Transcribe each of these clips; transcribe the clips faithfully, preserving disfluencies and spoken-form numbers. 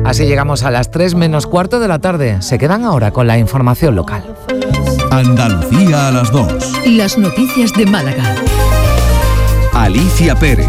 Así llegamos a las tres menos cuarto de la tarde. Se quedan ahora con la información local. Andalucía a las dos. Las noticias de Málaga. Alicia Pérez.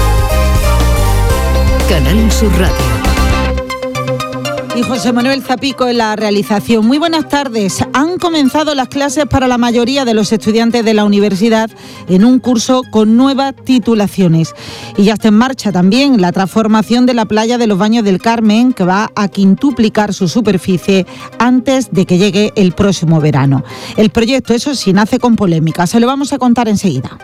Canal Sur Radio. Y José Manuel Zapico en la realización. Muy buenas tardes. Han comenzado las clases para la mayoría de los estudiantes de la universidad en un curso con nuevas titulaciones. Y ya está en marcha también la transformación de la playa de los Baños del Carmen, que va a quintuplicar su superficie antes de que llegue el próximo verano. El proyecto, eso sí, nace con polémica. Se lo vamos a contar enseguida.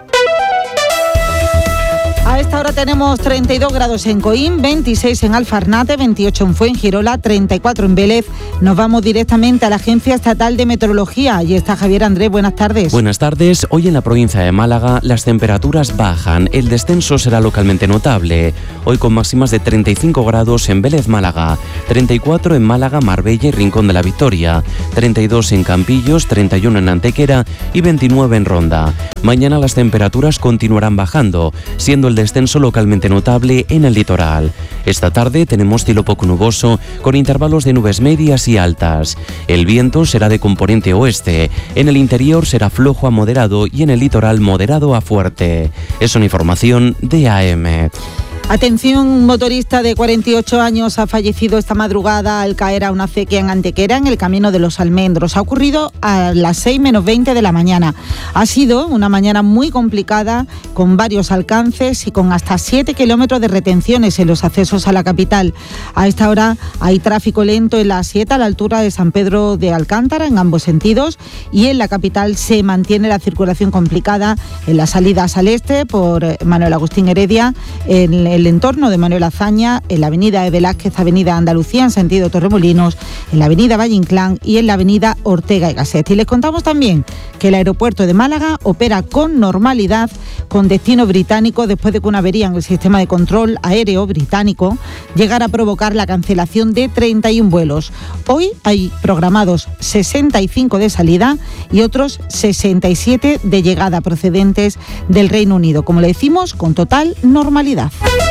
A esta hora tenemos treinta y dos grados en Coín, veintiséis en Alfarnate, veintiocho en Fuengirola, treinta y cuatro en Vélez. Nos vamos directamente a la Agencia Estatal de Meteorología. Allí está Javier Andrés, buenas tardes. Buenas tardes. Hoy en la provincia de Málaga las temperaturas bajan. El descenso será localmente notable. Hoy con máximas de treinta y cinco grados en Vélez, Málaga, treinta y cuatro en Málaga, Marbella y Rincón de la Victoria, treinta y dos en Campillos, treinta y uno en Antequera y veintinueve en Ronda. Mañana las temperaturas continuarán bajando, siendo el descenso localmente notable en el litoral. Esta tarde tenemos cielo poco nuboso con intervalos de nubes medias y altas. El viento será de componente oeste. En el interior será flojo a moderado y en el litoral moderado a fuerte. Es una información de A M. Atención, un motorista de cuarenta y ocho años ha fallecido esta madrugada al caer a una acequia en Antequera, en el Camino de los Almendros. Ha ocurrido a las seis menos veinte de la mañana. Ha sido una mañana muy complicada, con varios alcances y con hasta siete kilómetros de retenciones en los accesos a la capital. A esta hora hay tráfico lento en la A siete a la altura de San Pedro de Alcántara, en ambos sentidos, y en la capital se mantiene la circulación complicada en las salidas al este por Manuel Agustín Heredia, en el entorno de Manuel Azaña, en la avenida de Velázquez, avenida Andalucía en sentido Torremolinos, en la avenida Valle Inclán y en la avenida Ortega y Gasset. Y les contamos también que el aeropuerto de Málaga opera con normalidad con destino británico después de que una avería en el sistema de control aéreo británico llegara a provocar la cancelación de treinta y uno vuelos. Hoy hay programados sesenta y cinco de salida y otros sesenta y siete de llegada procedentes del Reino Unido. Como le decimos, con total normalidad.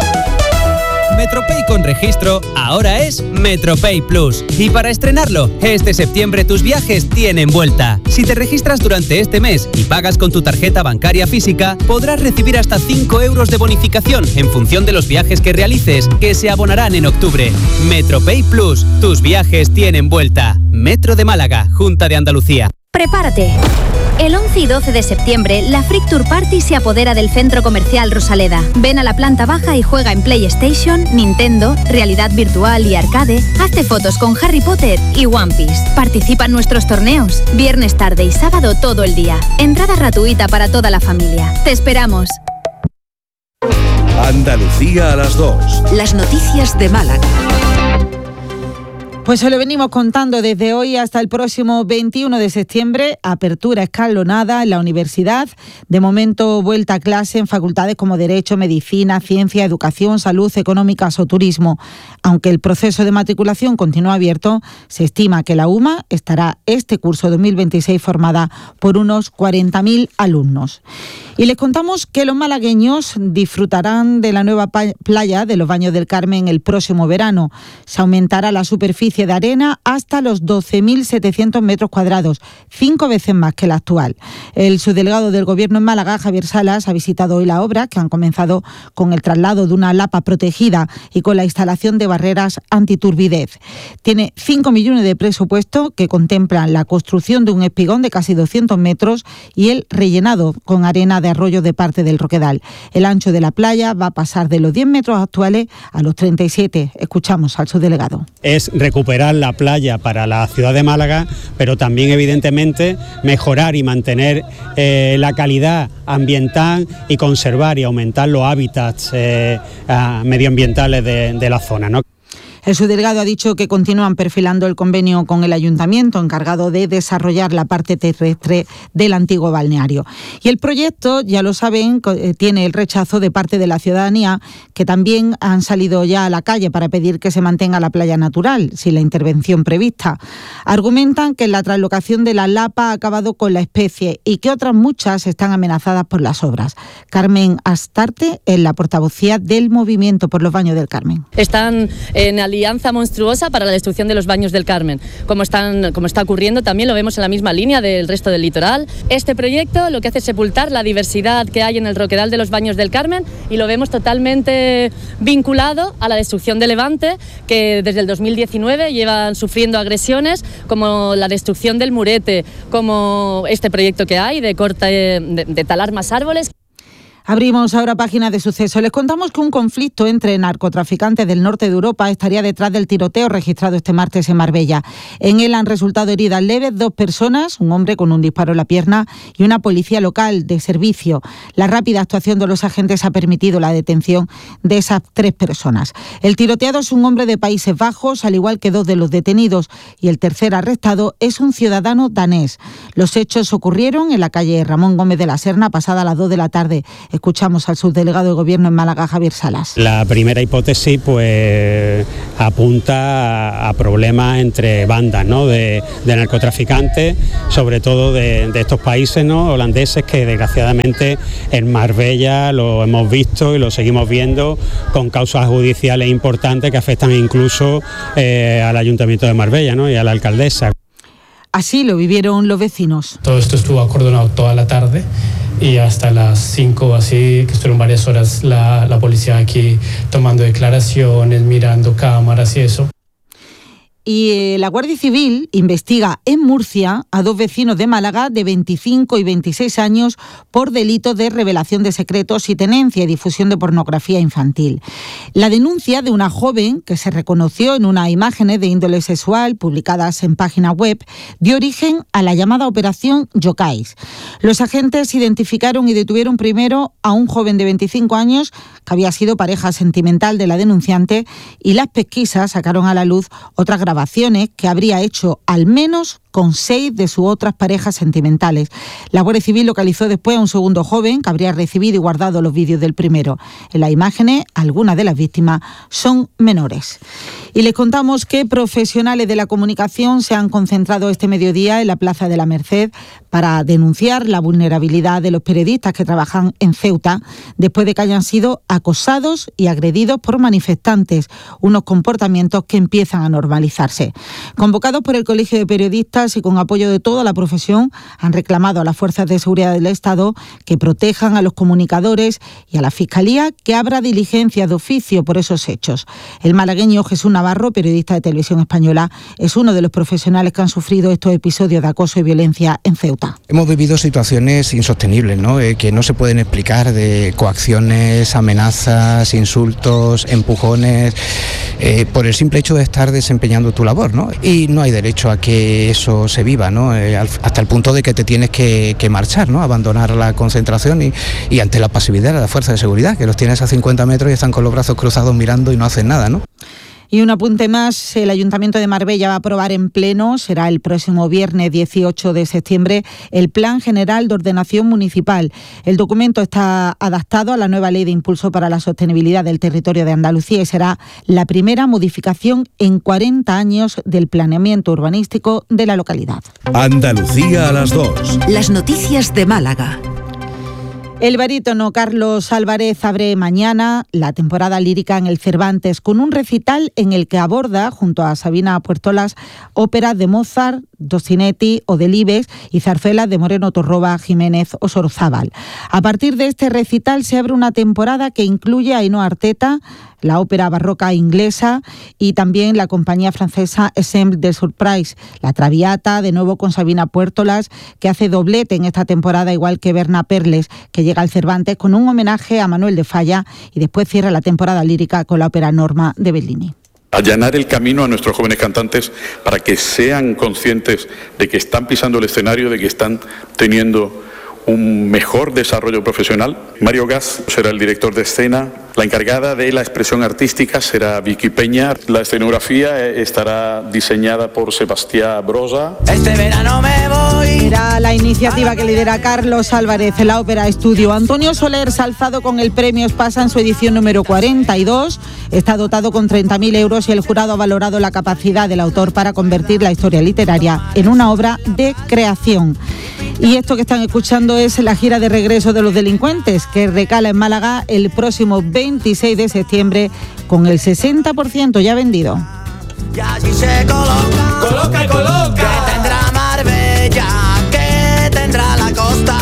MetroPay con registro ahora es MetroPay Plus. Y para estrenarlo, este septiembre tus viajes tienen vuelta. Si te registras durante este mes y pagas con tu tarjeta bancaria física, podrás recibir hasta cinco euros de bonificación en función de los viajes que realices, que se abonarán en octubre. MetroPay Plus, tus viajes tienen vuelta. Metro de Málaga, Junta de Andalucía. Prepárate. El once y doce de septiembre, la Freak Tour Party se apodera del Centro Comercial Rosaleda. Ven a la planta baja y juega en PlayStation, Nintendo, realidad virtual y arcade. Hazte fotos con Harry Potter y One Piece. Participa en nuestros torneos. Viernes tarde y sábado todo el día. Entrada gratuita para toda la familia. ¡Te esperamos! Andalucía a las dos. Las noticias de Málaga. Pues se lo venimos contando desde hoy hasta el próximo veintiuno de septiembre, apertura escalonada en la universidad. De momento, vuelta a clase en facultades como Derecho, Medicina, Ciencia, Educación, Salud, Económicas o Turismo. Aunque el proceso de matriculación continúa abierto, se estima que la UMA estará este curso dos mil veintiséis formada por unos cuarenta mil alumnos. Y les contamos que los malagueños disfrutarán de la nueva playa de los Baños del Carmen el próximo verano. Se aumentará la superficie de arena hasta los doce mil setecientos metros cuadrados, cinco veces más que la actual. El subdelegado del Gobierno en Málaga, Javier Salas, ha visitado hoy la obra, que han comenzado con el traslado de una lapa protegida y con la instalación de barreras antiturbidez. Tiene cinco millones de presupuesto que contemplan la construcción de un espigón de casi doscientos metros y el rellenado con arena de arroyo de parte del Roquedal. El ancho de la playa va a pasar de los diez metros actuales a los treinta y siete. Escuchamos al subdelegado. Es recuperar la playa para la ciudad de Málaga, pero también evidentemente mejorar y mantener eh, la calidad ambiental y conservar y aumentar los hábitats eh, medioambientales de, de la zona, ¿no? El subdelegado ha dicho que continúan perfilando el convenio con el ayuntamiento encargado de desarrollar la parte terrestre del antiguo balneario. Y el proyecto, ya lo saben, tiene el rechazo de parte de la ciudadanía, que también han salido ya a la calle para pedir que se mantenga la playa natural, sin la intervención prevista. Argumentan que la traslocación de la lapa ha acabado con la especie y que otras muchas están amenazadas por las obras. Carmen Astarte es la portavocía del Movimiento por los Baños del Carmen. Están en alianza monstruosa para la destrucción de los baños del Carmen, como, están, como está ocurriendo, también lo vemos en la misma línea del resto del litoral. Este proyecto lo que hace es sepultar la diversidad que hay en el Roquedal de los baños del Carmen y lo vemos totalmente vinculado a la destrucción de Levante, que desde el dos mil diecinueve llevan sufriendo agresiones como la destrucción del Murete, como este proyecto que hay de corte, de, de talar más árboles. Abrimos ahora página de suceso. Les contamos que un conflicto entre narcotraficantes del norte de Europa estaría detrás del tiroteo registrado este martes en Marbella. En él han resultado heridas leves dos personas, un hombre con un disparo en la pierna y una policía local de servicio. La rápida actuación de los agentes ha permitido la detención de esas tres personas. El tiroteado es un hombre de Países Bajos, al igual que dos de los detenidos, y el tercer arrestado es un ciudadano danés. Los hechos ocurrieron en la calle Ramón Gómez de la Serna pasada las dos de la tarde. Escuchamos al subdelegado de Gobierno en Málaga, Javier Salas. La primera hipótesis pues apunta a, a problemas entre bandas, ¿no? de, de narcotraficantes, sobre todo de, de estos países, ¿no? holandeses, que desgraciadamente en Marbella lo hemos visto y lo seguimos viendo con causas judiciales importantes que afectan incluso eh, al Ayuntamiento de Marbella, ¿no? y a la alcaldesa. Así lo vivieron los vecinos. Todo esto estuvo acordonado toda la tarde y hasta las cinco así, que estuvieron varias horas la, la policía aquí tomando declaraciones, mirando cámaras y eso. Y la Guardia Civil investiga en Murcia a dos vecinos de Málaga de veinticinco y veintiséis años por delitos de revelación de secretos y tenencia y difusión de pornografía infantil. La denuncia de una joven que se reconoció en unas imágenes de índole sexual publicadas en página web dio origen a la llamada Operación Yokais. Los agentes identificaron y detuvieron primero a un joven de veinticinco años que había sido pareja sentimental de la denunciante y las pesquisas sacaron a la luz otras grabaciones que habría hecho al menos con seis de sus otras parejas sentimentales. La Guardia Civil localizó después a un segundo joven que habría recibido y guardado los vídeos del primero. En las imágenes, algunas de las víctimas son menores. Y les contamos que profesionales de la comunicación se han concentrado este mediodía en la Plaza de la Merced para denunciar la vulnerabilidad de los periodistas que trabajan en Ceuta después de que hayan sido acosados y agredidos por manifestantes, unos comportamientos que empiezan a normalizarse. Convocados por el Colegio de Periodistas y con apoyo de toda la profesión, han reclamado a las fuerzas de seguridad del Estado que protejan a los comunicadores y a la Fiscalía que abra diligencia de oficio por esos hechos. El malagueño Jesús Navarro, periodista de Televisión Española, es uno de los profesionales que han sufrido estos episodios de acoso y violencia en Ceuta. Hemos vivido situaciones insostenibles, ¿no? Eh, que no se pueden explicar, de coacciones, amenazas, insultos, empujones, eh, por el simple hecho de estar desempeñando tu labor, ¿no? Y no hay derecho a que eso se viva, ¿no? Eh, hasta el punto de que te tienes que, que marchar, ¿no? Abandonar la concentración y, y ante la pasividad de la fuerza de seguridad, que los tienes a cincuenta metros y están con los brazos cruzados mirando y no hacen nada, ¿no? Y un apunte más, el Ayuntamiento de Marbella va a aprobar en pleno, será el próximo viernes dieciocho de septiembre, el Plan General de Ordenación Municipal. El documento está adaptado a la nueva Ley de Impulso para la Sostenibilidad del Territorio de Andalucía y será la primera modificación en cuarenta años del planeamiento urbanístico de la localidad. Andalucía a las dos. Las noticias de Málaga. El barítono Carlos Álvarez abre mañana la temporada lírica en el Cervantes con un recital en el que aborda, junto a Sabina Puertolas, óperas de Mozart, Donizetti o Delibes y zarzuelas de Moreno Torroba, Jiménez o Sorozábal. A partir de este recital se abre una temporada que incluye a Ainhoa Arteta, la ópera barroca inglesa y también la compañía francesa Ensemble de Surprise, la Traviata, de nuevo con Sabina Puertolas, que hace doblete en esta temporada, igual que Berna Perles, que llega al Cervantes con un homenaje a Manuel de Falla y después cierra la temporada lírica con la ópera Norma de Bellini. Allanar el camino a nuestros jóvenes cantantes para que sean conscientes de que están pisando el escenario, de que están teniendo un mejor desarrollo profesional. Mario Gas será el director de escena. La encargada de la expresión artística será Vicky Peña. La escenografía estará diseñada por Sebastián Brosa. Este verano me voy. Será la iniciativa que lidera Carlos Álvarez en la Ópera Estudio. Antonio Soler se ha alzado con el premio Espasa en su edición número cuarenta y dos. Está dotado con treinta mil euros y el jurado ha valorado la capacidad del autor para convertir la historia literaria en una obra de creación. Y esto que están escuchando es la gira de regreso de los delincuentes, que recala en Málaga el próximo veintiséis de septiembre con el sesenta por ciento ya vendido. Y allí se coloca, coloca y coloca, que tendrá Marbella, que tendrá la costa.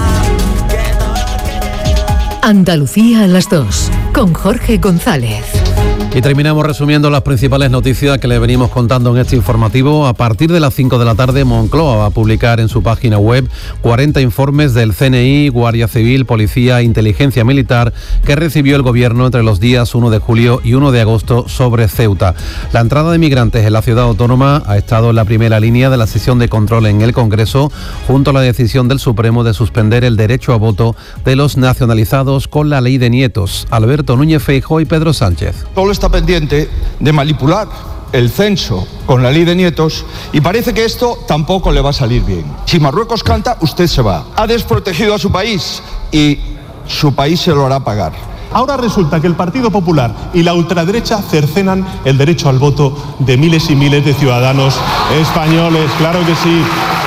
Andalucía a las dos, con Jorge González. Y terminamos resumiendo las principales noticias que le venimos contando en este informativo. A partir de las cinco de la tarde, Moncloa va a publicar en su página web cuarenta informes del C N I, Guardia Civil, Policía e Inteligencia Militar que recibió el Gobierno entre los días uno de julio y uno de agosto sobre Ceuta. La entrada de migrantes en la ciudad autónoma ha estado en la primera línea de la sesión de control en el Congreso, junto a la decisión del Supremo de suspender el derecho a voto de los nacionalizados con la ley de nietos. Alberto Núñez Feijóo y Pedro Sánchez. Solo está pendiente de manipular el censo con la ley de nietos y parece que esto tampoco le va a salir bien. Si Marruecos canta, usted se va. Ha desprotegido a su país y su país se lo hará pagar. Ahora resulta que el Partido Popular y la ultraderecha cercenan el derecho al voto de miles y miles de ciudadanos españoles. Claro que sí.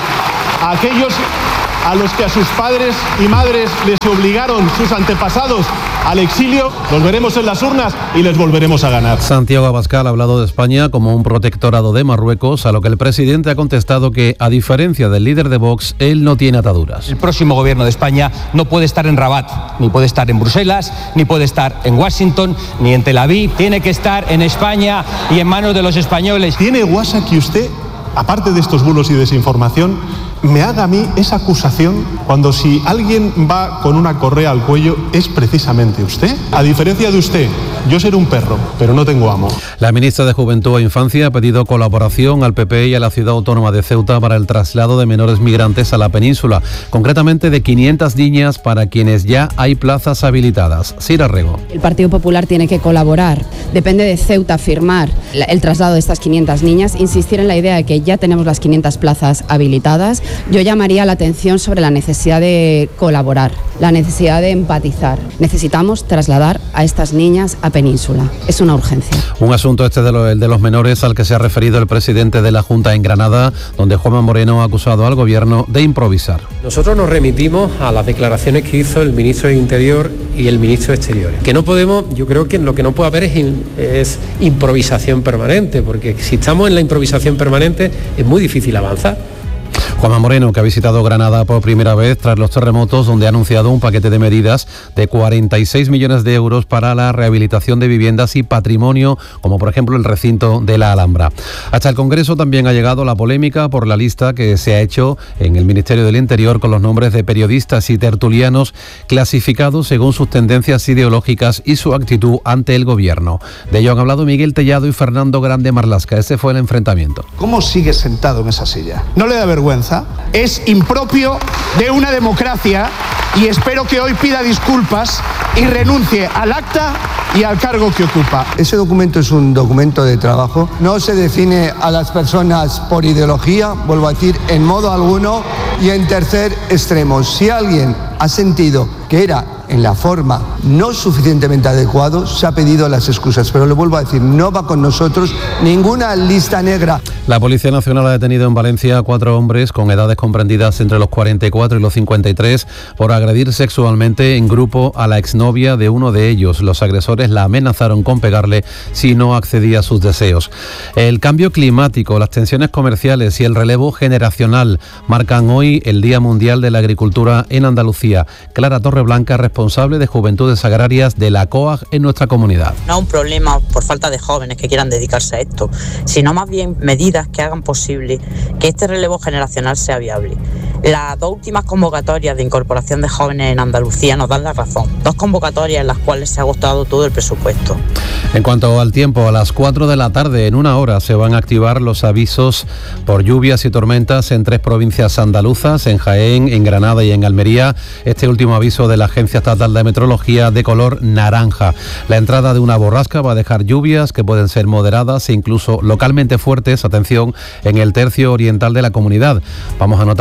Aquellos a los que a sus padres y madres les obligaron sus antepasados al exilio, los veremos en las urnas y les volveremos a ganar. Santiago Abascal ha hablado de España como un protectorado de Marruecos, a lo que el presidente ha contestado que, a diferencia del líder de Vox, él no tiene ataduras. El próximo gobierno de España no puede estar en Rabat, ni puede estar en Bruselas, ni puede estar en Washington, ni en Tel Aviv. Tiene que estar en España y en manos de los españoles. ¿Tiene guasa que usted, aparte de estos bulos y desinformación, me haga a mí esa acusación cuando si alguien va con una correa al cuello es precisamente usted? A diferencia de usted, yo seré un perro, pero no tengo amo. La ministra de Juventud e Infancia ha pedido colaboración al P P y a la Ciudad Autónoma de Ceuta para el traslado de menores migrantes a la península, concretamente de quinientas niñas para quienes ya hay plazas habilitadas. Sira Rego. El Partido Popular tiene que colaborar. Depende de Ceuta firmar el traslado de estas quinientas niñas, insistir en la idea de que ya tenemos las quinientas plazas habilitadas. Yo llamaría la atención sobre la necesidad de colaborar, la necesidad de empatizar. Necesitamos trasladar a estas niñas a península. Es una urgencia. Un asunto este de, lo, el de los menores al que se ha referido el presidente de la Junta en Granada, donde Juanma Moreno ha acusado al Gobierno de improvisar. Nosotros nos remitimos a las declaraciones que hizo el ministro de Interior y el ministro de Exteriores. Que no podemos, yo creo que lo que no puede haber es, es improvisación permanente, porque si estamos en la improvisación permanente es muy difícil avanzar. Juanma Moreno, que ha visitado Granada por primera vez tras los terremotos, donde ha anunciado un paquete de medidas de cuarenta y seis millones de euros para la rehabilitación de viviendas y patrimonio, como por ejemplo el recinto de la Alhambra. Hasta el Congreso también ha llegado la polémica por la lista que se ha hecho en el Ministerio del Interior con los nombres de periodistas y tertulianos clasificados según sus tendencias ideológicas y su actitud ante el Gobierno. De ello han hablado Miguel Tellado y Fernando Grande Marlasca. Ese fue el enfrentamiento. ¿Cómo sigue sentado en esa silla? ¿No le da vergüenza? Es impropio de una democracia y espero que hoy pida disculpas y renuncie al acta y al cargo que ocupa. Ese documento es un documento de trabajo. No se define a las personas por ideología, vuelvo a decir, en modo alguno. Y en tercer extremo, si alguien ha sentido que era en la forma no suficientemente adecuado, se ha pedido las excusas. Pero le vuelvo a decir, no va con nosotros ninguna lista negra. La Policía Nacional ha detenido en Valencia a cuatro hombres con edades comprendidas entre los cuarenta y cuatro y los cincuenta y tres por agredir sexualmente en grupo a la exnovia de uno de ellos. Los agresores la amenazaron con pegarle si no accedía a sus deseos. El cambio climático, las tensiones comerciales y el relevo generacional marcan hoy el Día Mundial de la Agricultura en Andalucía. Clara Torreblanca, responsable de Juventudes Agrarias de la C O A G en nuestra comunidad. No es un problema por falta de jóvenes que quieran dedicarse a esto, sino más bien medidas que hagan posible que este relevo generacional sea viable. Las dos últimas convocatorias de incorporación de jóvenes en Andalucía nos dan la razón. Dos convocatorias en las cuales se ha agotado todo el presupuesto. En cuanto al tiempo, a las cuatro de la tarde, en una hora, se van a activar los avisos por lluvias y tormentas en tres provincias andaluzas, en Jaén, en Granada y en Almería. Este último aviso de la Agencia Estatal de Meteorología de color naranja. La entrada de una borrasca va a dejar lluvias que pueden ser moderadas e incluso localmente fuertes, atención, en el tercio oriental de la comunidad. Vamos a notar también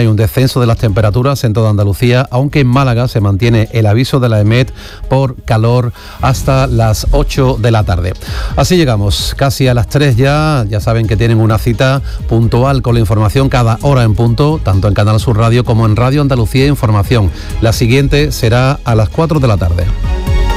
hay un descenso de las temperaturas en toda Andalucía, aunque en Málaga se mantiene el aviso de la EMET por calor hasta las ocho de la tarde. Así llegamos casi a las tres ya. Ya saben que tienen una cita puntual con la información cada hora en punto, tanto en Canal Sur Radio como en Radio Andalucía Información. La siguiente será a las cuatro de la tarde.